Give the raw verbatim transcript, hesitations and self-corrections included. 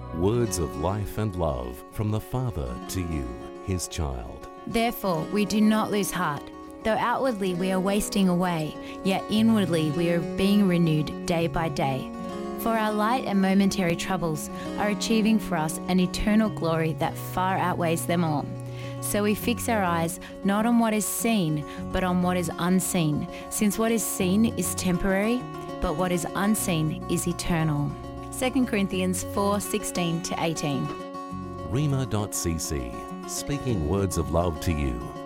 Words of life and love from the Father to you, His child. Therefore, we do not lose heart. Though outwardly we are wasting away, yet inwardly we are being renewed day by day. For our light and momentary troubles are achieving for us an eternal glory that far outweighs them all. So we fix our eyes not on what is seen, but on what is unseen, since what is seen is temporary, but what is unseen is eternal. Second Corinthians four sixteen to eighteen. Rhema dot c c, speaking words of love to you.